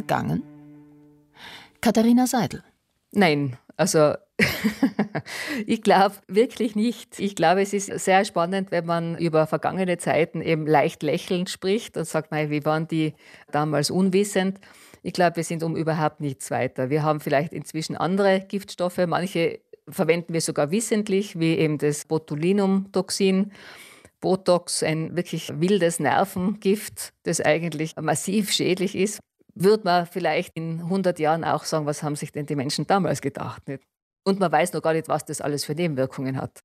gegangen? Katharina Seidel. Nein, also ich glaube wirklich nicht. Ich glaube, es ist sehr spannend, wenn man über vergangene Zeiten eben leicht lächelnd spricht und sagt, wie waren die damals unwissend. Ich glaube, wir sind um überhaupt nichts weiter. Wir haben vielleicht inzwischen andere Giftstoffe. Manche verwenden wir sogar wissentlich, wie eben das Botulinumtoxin. Botox, ein wirklich wildes Nervengift, das eigentlich massiv schädlich ist. Würde man vielleicht in 100 Jahren auch sagen, was haben sich denn die Menschen damals gedacht? Nicht? Und man weiß noch gar nicht, was das alles für Nebenwirkungen hat.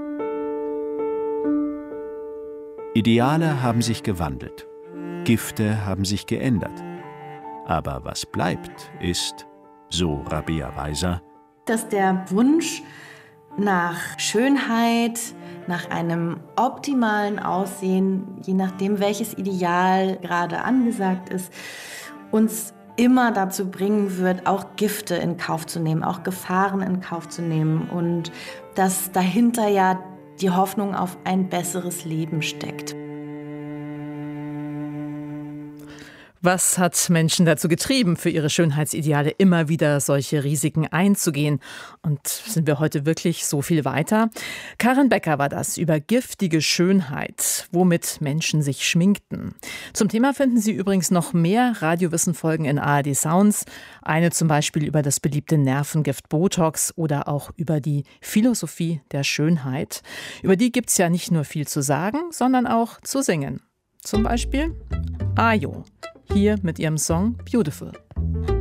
Ideale haben sich gewandelt. Gifte haben sich geändert. Aber was bleibt, ist, so Rabea Weiser, dass der Wunsch nach Schönheit, nach einem optimalen Aussehen, je nachdem, welches Ideal gerade angesagt ist, uns immer dazu bringen wird, auch Gifte in Kauf zu nehmen, auch Gefahren in Kauf zu nehmen und dass dahinter ja die Hoffnung auf ein besseres Leben steckt. Was hat Menschen dazu getrieben, für ihre Schönheitsideale immer wieder solche Risiken einzugehen? Und sind wir heute wirklich so viel weiter? Karin Becker war das über giftige Schönheit, womit Menschen sich schminkten. Zum Thema finden Sie übrigens noch mehr Radiowissen-Folgen in ARD Sounds. Eine zum Beispiel über das beliebte Nervengift Botox oder auch über die Philosophie der Schönheit. Über die gibt es ja nicht nur viel zu sagen, sondern auch zu singen. Zum Beispiel Ayo. Hier mit ihrem Song Beautiful.